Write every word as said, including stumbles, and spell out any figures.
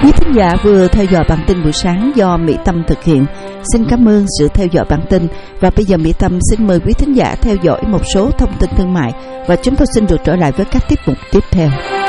Quý thính giả vừa theo dõi bản tin buổi sáng do Mỹ Tâm thực hiện. Xin cảm ơn sự theo dõi bản tin. Và bây giờ Mỹ Tâm xin mời quý thính giả theo dõi một số thông tin thương mại. Và chúng tôi xin được trở lại với các tiết mục tiếp theo.